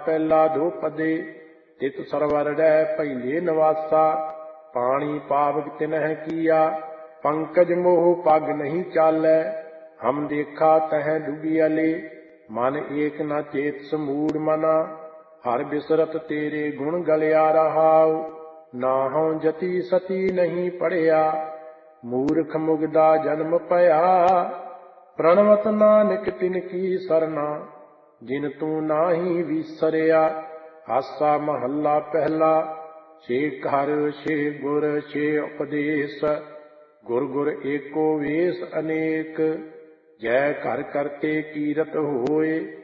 ਪਹਿਲਾ ਦੋ ਪਦੇ, ਤਿਤ ਸਰਵਰ ਰਹਿ ਪਹਿਲੇ ਨਿਵਾਸਾ। ਪਾਣੀ ਪਾਵਕ ਤਿਨਹਿ ਕੀਆ, ਪੰਕਜ ਮੋਹ ਪਗ ਨਹੀਂ ਚਾਲੈ। ਹਮ ਦੇਖਾ ਤਹ ਡੁਬਿਅਲੇ, ਮਨ ਏਕ ਨ ਚੇਤ ਸਮੂੜ ਮਨਾ। ਹਰ ਬਿਸਰਤ ਤੇਰੇ ਗੁਣ ਗਲਿਆ ਰਹਾਉ, ਨਾਹਉ ਜਤੀ ਸਤੀ ਨਹੀਂ ਪੜਿਆ। ਮੂਰਖ ਮੁਗਦਾ ਜਨਮ ਭਇਆ, ਪ੍ਰਣਵਤ ਨਾਨਕ ਤਿਨ ਕੀ ਸਰਨਾ। ਜਿਨ ਤੂੰ ਨਾਹੀ ਵੀਸਰਿਆ, ਆਸਾ ਮਹੱਲਾ ਪਹਿਲਾ। ਛੇ ਘਰ ਛੇ ਗੁਰ ਛੇ ਉਪਦੇਸ, ਗੁਰ ਗੁਰ ਏਕੋ ਵੇਸ ਅਨੇਕ। ਜੈ ਘਰ ਕਰਤੇ ਕੀਰਤ ਹੋਏ,